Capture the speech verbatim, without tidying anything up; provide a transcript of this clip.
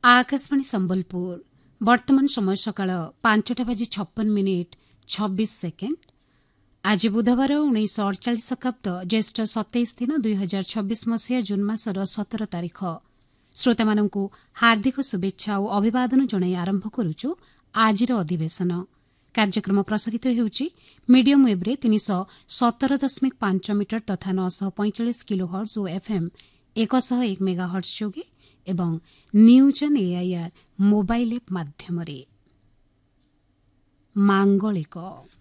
आकाशवाणी संबलपुर वर्तमान समय सकाळ पांचटा बाजी छप्पन मिनिट छब्बीस सेकेंड। आज बुधवार उन्नीस अड़चाश शताब्द ज्येष्ठ सतैश दिन दुई हजार छब्बीस मसीहा जून मासर सतर तारीख। श्रोता मानू हार्दिक शुभेच्छा और अभिवादन जणाई आरंभ करुचु आजिर अधिवेशन। कार्यक्रम प्रसारित होउछि मीडियम वेब्रे तीन सौ सतर दशमिक पांच मीटर तथा नौ सौ पैंचाश किलो हर्ट्ज और एफएम एक सौ एक मेगा हर्ट्ज जोगे एवं news N AIR mobile app माध्यम मांगलिक